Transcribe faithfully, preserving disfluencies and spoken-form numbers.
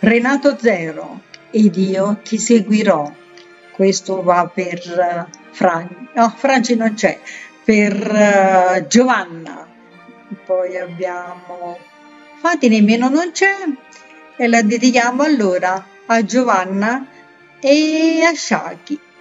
Renato zero, ed io ti seguirò. Questo va per uh, Fran... no, Franci non c'è, per uh, Giovanna. Poi abbiamo Fati, nemmeno non c'è, e la dedichiamo allora a Giovanna e a Shaki.